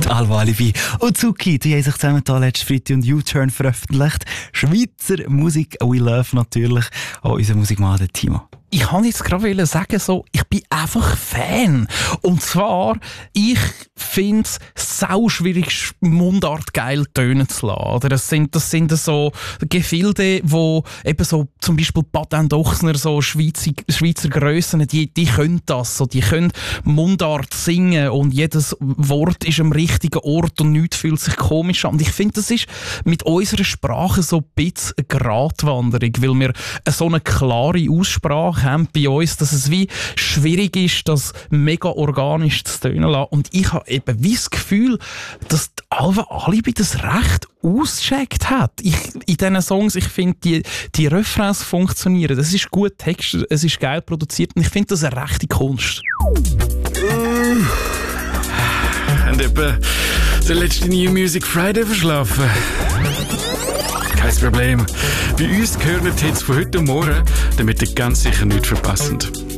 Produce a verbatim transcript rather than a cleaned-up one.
Alva Alibi und Zuki, die haben sich zusammengetan letzten Freitag und U-Turn veröffentlicht. Schweizer Musik, We Love natürlich, auch unser Musikmann, der Timo. Ich kann jetzt gerade sagen, so, ich bin einfach Fan. Und zwar, ich finde es sau schwierig, Mundart geil tönen zu lassen. Oder das sind, das sind so Gefilde, wo eben so zum Beispiel Patent Ochsner, so Schweizer, Schweizer Grössen, die, die können das. So, die können Mundart singen und jedes Wort ist am richtigen Ort und nichts fühlt sich komisch an. Und ich finde, das ist mit unserer Sprache so ein bisschen eine Gratwanderung, weil wir so eine klare Aussprache haben bei uns, dass es wie schwierig ist, das mega organisch zu tönen lassen. Und ich habe eben wie das Gefühl, dass die Alva Alibi das recht auscheckt hat. Ich, in diesen Songs, ich finde, die, die Refrains funktionieren. Das ist gut Text, es ist geil produziert und ich finde das eine rechte Kunst. Mm. Und etwa der letzte New Music Friday verschlafen. Kein Problem. Bei uns gehören die Hits von heute Morgen, damit ihr ganz sicher nichts verpasst.